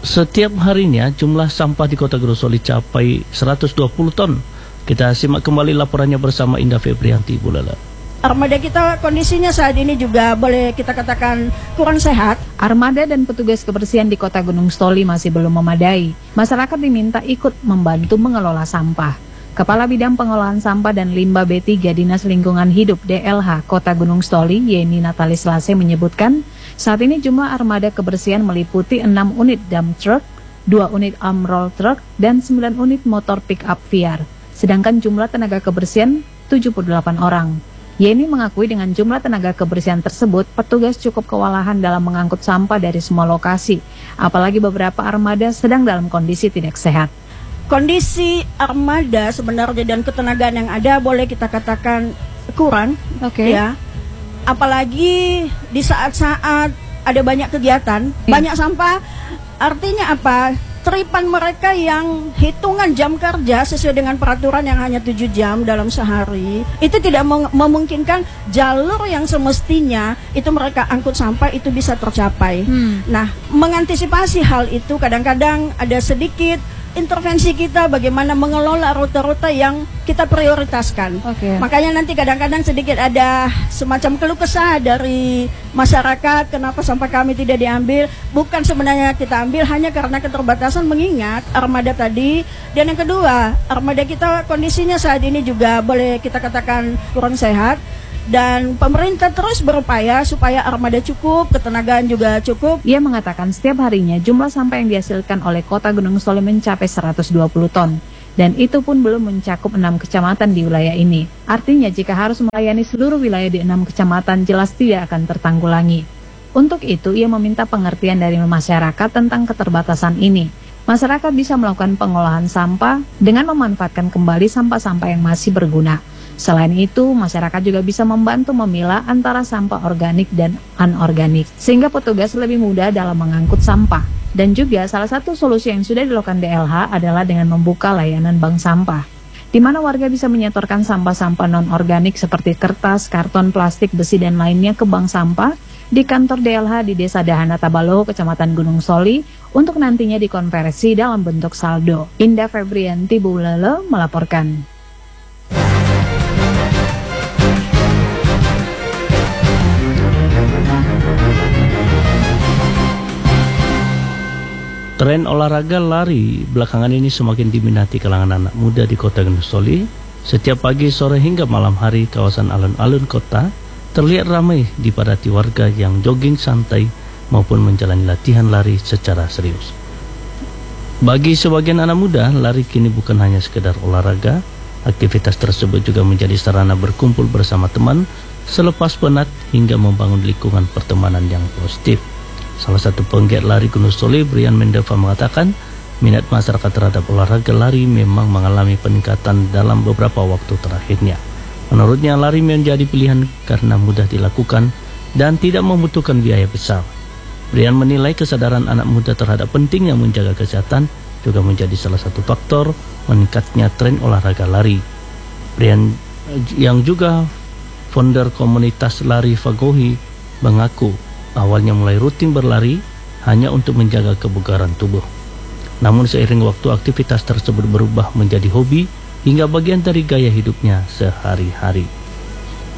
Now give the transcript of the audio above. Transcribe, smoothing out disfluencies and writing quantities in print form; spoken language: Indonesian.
Setiap harinya jumlah sampah di Kota Gunung Soli capai 120 ton. Kita simak kembali laporannya bersama Indah Febrianti, Bu Lala. Armada kita kondisinya saat ini juga boleh kita katakan kurang sehat. Armada dan petugas kebersihan di Kota Gunung Soli masih belum memadai. Masyarakat diminta ikut membantu mengelola sampah. Kepala Bidang Pengolahan Sampah dan Limbah B3 Dinas Lingkungan Hidup DLH Kota Gunung Soli, Yeni Natalis Lase menyebutkan, saat ini jumlah armada kebersihan meliputi 6 unit dump truck, 2 unit arm roll truck, dan 9 unit motor pick-up VR. Sedangkan jumlah tenaga kebersihan 78 orang. Yeni mengakui dengan jumlah tenaga kebersihan tersebut, petugas cukup kewalahan dalam mengangkut sampah dari semua lokasi, apalagi beberapa armada sedang dalam kondisi tidak sehat. Kondisi armada sebenarnya dan ketenagaan yang ada boleh kita katakan kurang, ya. Apalagi di saat-saat ada banyak kegiatan, banyak sampah. Artinya apa? Tripan mereka yang hitungan jam kerja sesuai dengan peraturan yang hanya 7 jam dalam sehari, itu tidak memungkinkan jalur yang semestinya itu mereka angkut sampah itu bisa tercapai. Nah, mengantisipasi hal itu kadang-kadang ada sedikit intervensi kita bagaimana mengelola rute-rute yang kita prioritaskan. Makanya nanti kadang-kadang sedikit ada semacam keluh kesah dari masyarakat, kenapa sampah kami tidak diambil. Bukan sebenarnya kita ambil hanya karena keterbatasan mengingat armada tadi. Dan yang kedua, armada kita kondisinya saat ini juga boleh kita katakan kurang sehat. Dan pemerintah terus berupaya supaya armada cukup, ketenagaan juga cukup. Ia mengatakan setiap harinya jumlah sampah yang dihasilkan oleh Kota Gunung Soli mencapai 120 ton. Dan itu pun belum mencakup 6 kecamatan di wilayah ini. Artinya jika harus melayani seluruh wilayah di 6 kecamatan jelas tidak akan tertanggulangi. Untuk itu ia meminta pengertian dari masyarakat tentang keterbatasan ini. Masyarakat bisa melakukan pengolahan sampah dengan memanfaatkan kembali sampah-sampah yang masih berguna. Selain itu, masyarakat juga bisa membantu memilah antara sampah organik dan anorganik, sehingga petugas lebih mudah dalam mengangkut sampah. Dan juga salah satu solusi yang sudah dilakukan DLH adalah dengan membuka layanan bank sampah, di mana warga bisa menyetorkan sampah-sampah non-organik seperti kertas, karton, plastik, besi, dan lainnya ke bank sampah di kantor DLH di Desa Dahana Tabaloho, Kecamatan Gunung Soli, untuk nantinya dikonversi dalam bentuk saldo. Indah Febrianti, Bu Lala melaporkan. Tren olahraga lari belakangan ini semakin diminati kalangan anak muda di Kota Gunung Soli. Setiap pagi, sore hingga malam hari, kawasan alun-alun kota terlihat ramai dipadati warga yang jogging santai maupun menjalani latihan lari secara serius. Bagi sebagian anak muda, lari kini bukan hanya sekedar olahraga. Aktivitas tersebut juga menjadi sarana berkumpul bersama teman selepas penat hingga membangun lingkungan pertemanan yang positif. Salah satu penggiat lari Gunung Soli, Brian Mendeva, mengatakan minat masyarakat terhadap olahraga lari memang mengalami peningkatan dalam beberapa waktu terakhirnya. Menurutnya, lari menjadi pilihan karena mudah dilakukan dan tidak membutuhkan biaya besar. Brian menilai kesadaran anak muda terhadap pentingnya menjaga kesehatan juga menjadi salah satu faktor meningkatnya tren olahraga lari. Brian yang juga founder komunitas lari Fagohi mengaku awalnya mulai rutin berlari hanya untuk menjaga kebugaran tubuh. Namun seiring waktu aktivitas tersebut berubah menjadi hobi hingga bagian dari gaya hidupnya sehari-hari.